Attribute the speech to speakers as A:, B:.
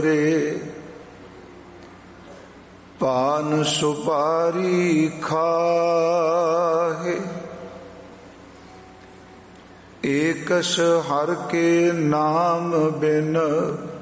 A: पान सुपारी खाहे, एकस हर के नाम बिन